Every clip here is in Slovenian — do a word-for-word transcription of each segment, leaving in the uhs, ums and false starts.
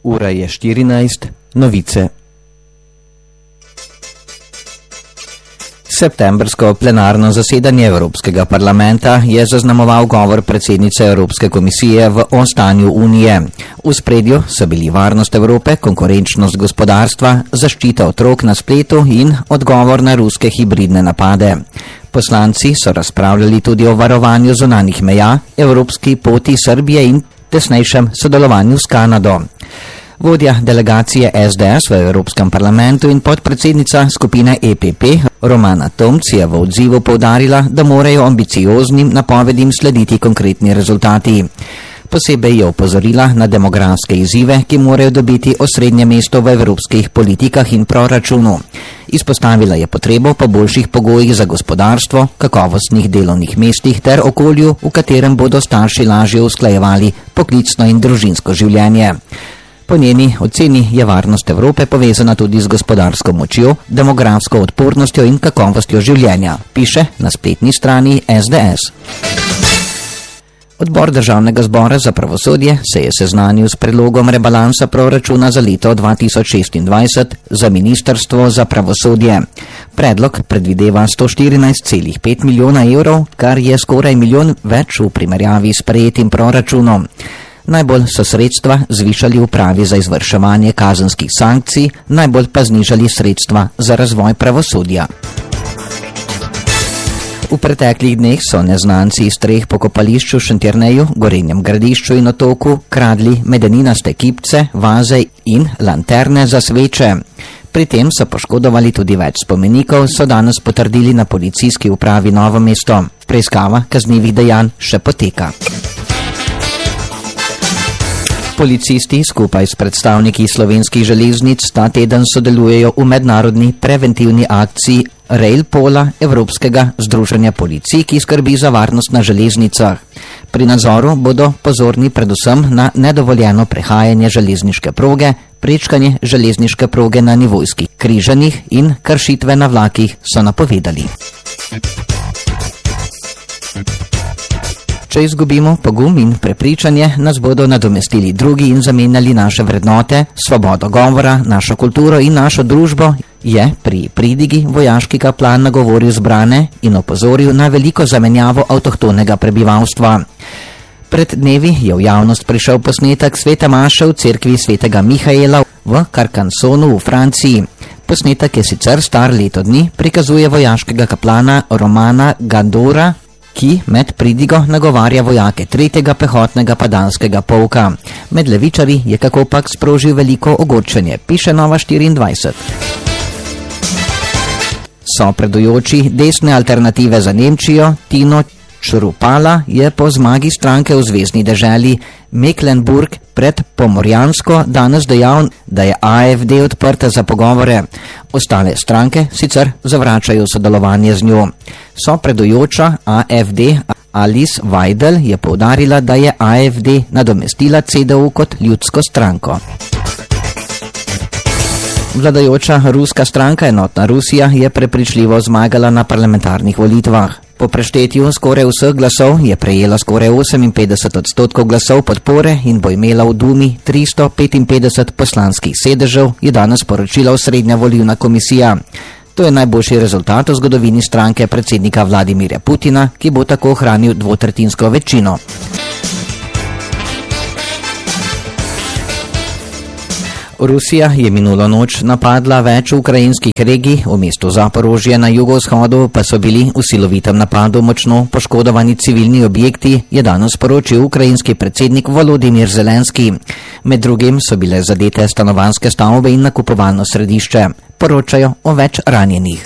Ura je štirinajst, novice. Septembrsko plenarno zasedanje Evropskega parlamenta je zaznamoval govor predsednice Evropske komisije v o stanju Unije. V spredju so bili varnost Evrope, konkurenčnost gospodarstva, zaščita otrok na spletu in odgovor na ruske hibridne napade. Poslanci so razpravljali tudi o varovanju zunanjih meja, evropski poti Srbije in tesnejšem sodelovanju s Kanado. Vodja delegacije es de es v Evropskem parlamentu in podpredsednica skupine e pe pe Romana Tomc je v odzivu poudarila, da morajo ambicioznim napovedim slediti konkretni rezultati. Posebej je opozorila na demografske izzive, ki morajo dobiti osrednje mesto v evropskih politikah in proračunu. Izpostavila je potrebo po boljših pogojih za gospodarstvo, kakovostnih delovnih mestih ter okolju, v katerem bodo starši lažje usklajevali poklicno in družinsko življenje. Po njeni oceni je varnost Evrope povezana tudi z gospodarsko močjo, demografsko odpornostjo in kakovostjo življenja, piše na spletni strani es de es. Odbor Državnega zbora za pravosodje se je seznanil s predlogom rebalansa proračuna za leto dva tisoč šestindvajset za Ministrstvo za pravosodje. Predlog predvideva sto štirinajst celih pet milijona evrov, kar je skoraj milijon več v primerjavi s sprejetim proračunom. Najbolj so sredstva zvišali upravi za izvrševanje kazenskih sankcij, najbolj pa znižali sredstva za razvoj pravosodja. V preteklih dneh so neznanci iz treh pokopališč v Šentjerneju, Gorenjem Gradišču in Otoku kradli medeninaste kipce, vaze in lanterne za sveče. Pri tem so poškodovali tudi več spomenikov, so danes potrdili na policijski upravi Novo mesto. Preiskava kaznivih dejanj še poteka. Policisti skupaj s predstavniki slovenskih železnic ta teden sodelujejo v mednarodni preventivni akciji Railpola, Evropskega združenja policij, ki skrbi za varnost na železnicah. Pri nadzoru bodo pozorni predvsem na nedovoljeno prehajanje železniške proge, prečkanje železniške proge na nivojskih križanjih in kršitve na vlakih, so napovedali. Če izgubimo pogum in prepričanje, nas bodo nadomestili drugi in zamenjali naše vrednote, svobodo govora, našo kulturo in našo družbo, je pri pridigi vojaški kaplan nagovoril zbrane in opozoril na veliko zamenjavo avtohtonega prebivalstva. Pred dnevi je v javnost prišel posnetek svete maše v cerkvi svetega Mihaela v Carcassonu v Franciji. Posnetek je sicer star leto dni, prikazuje vojaškega kaplana Romana Gandora, ki med pridigo nagovarja vojake tretjega pehotnega padalskega polka. Med levičarji je kakopak sprožil veliko ogorčenje, piše Nova štiriindvajset. Sopredujoči desne alternative za Nemčijo, Tino Črupala, je po zmagi stranke v zvezni deželi Mecklenburg pred Pomorjansko danes dejal, da je a ef de odprta za pogovore. Ostale stranke sicer zavračajo sodelovanje z njo. Sopredujoča a ef de Alice Weidel je poudarila, da je a ef de nadomestila ce de u kot ljudsko stranko. Vladajoča ruska stranka Enotna Rusija je prepričljivo zmagala na parlamentarnih volitvah. Po preštetju skoraj vseh glasov je prejela skoraj oseminpetdeset odstotkov glasov podpore in bo imela v Dumi tristo petinpetdeset poslanskih sedežev, je danes poročila osrednja volilna komisija. To je najboljši rezultat v zgodovini stranke predsednika Vladimirja Putina, ki bo tako ohranil dvotretjinsko večino. Rusija je minulo noč napadla več ukrajinskih regij, v mestu Zaporožje na jugovzhodu pa so bili v silovitem napadu močno poškodovani civilni objekti, je danes sporočil ukrajinski predsednik Volodimir Zelenski. Med drugim so bile zadete stanovanjske stavbe in nakupovalno središče. Poročajo o več ranjenih.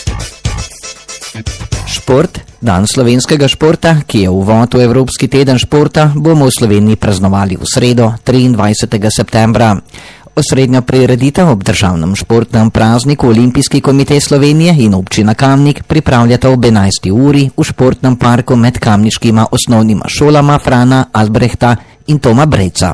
Šport. Dan slovenskega športa, ki je uvod v Evropski teden športa, bomo v Sloveniji praznovali v sredo, triindvajsetega septembra. Osrednjo prireditev ob državnem športnem prazniku Olimpijski komite Slovenije in občina Kamnik pripravljata ob enajsti uri v športnem parku med kamniškima osnovnima šolama Frana Albrehta in Toma Brejca.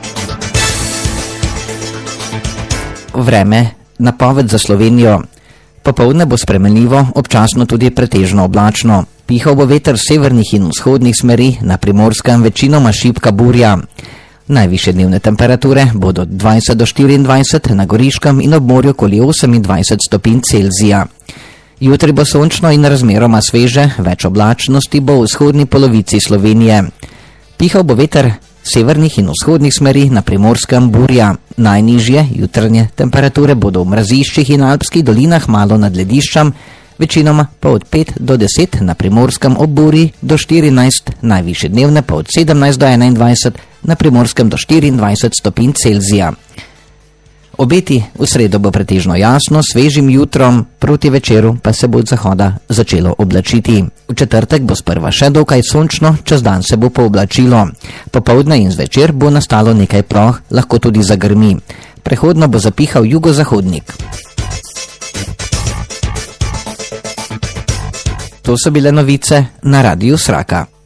Vreme. Napoved za Slovenijo. Popoldne bo spremenljivo, občasno tudi pretežno oblačno. Pihal bo veter severnih in vzhodnih smeri, na Primorskem večinoma šibka burja. Najvišje dnevne temperature bodo dvajset do štiriindvajset, na Goriškem in ob morju okoli osemindvajset stopinj Celzija. Jutri bo sončno in razmeroma sveže, več oblačnosti bo v vzhodni polovici Slovenije. Pihal bo veter severnih in vzhodnih smeri, na Primorskem burja. Najnižje jutranje temperature bodo v mraziščih in alpskih dolinah malo nad lediščem, večinoma pa od pet do deset, na Primorskem ob burji do štirinajst, najvišje dnevne pa od sedemnajst do enaindvajset, na Primorskem do štiriindvajset stopinj Celzija. Obeti v sredo bo pretežno jasno, svežim jutrom, proti večeru pa se bo od zahoda začelo oblačiti. V četrtek bo sprva še dokaj sončno, čez dan se bo pooblačilo. Popoldne in zvečer bo nastalo nekaj ploh, lahko tudi zagrmi. Prehodno bo zapihal jugozahodnik. To so bile novice na Radiu Sraka.